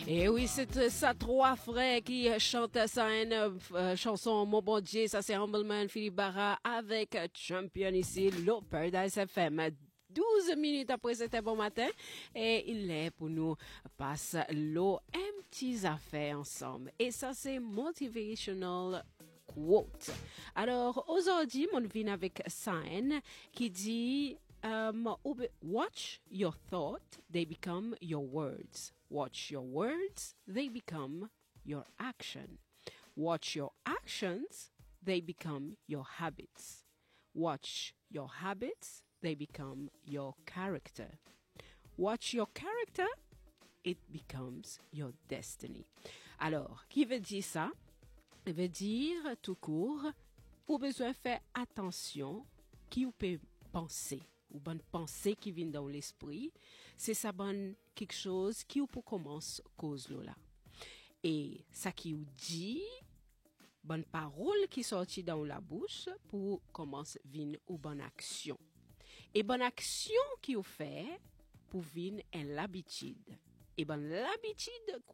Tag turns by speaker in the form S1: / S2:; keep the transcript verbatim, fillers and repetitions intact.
S1: Et oui, c'est ça, trois frères qui chantent ça, une euh, chanson, Mon bon Dieu, ça c'est Humbleman, Philippe Barra avec Champion ici, le Paradise F M. douze minutes après c'était bon matin et il est pour nous passe l'eau un petit affaire ensemble. Et ça c'est motivational quote. Alors aujourd'hui, mon vient avec Sign qui dit um, watch your thought, they become your words. Watch your words, they become your action. Watch your actions, they become your habits. Watch your habits, they become your character. Watch your character, it becomes your destiny. Alors, qui veut dire ça? Ça veut dire, tout court, ou besoin faire attention qui vous peut penser, ou bonne pensée qui vient dans l'esprit, c'est ça bonne quelque chose qui ou pour commencer cause là. Et ça qui vous dit, bonne parole qui sortit dans la bouche pour commencer vin ou bonne action. Et bonne action qui vous fait pour vin est l'habitude. Et bonne l'habitude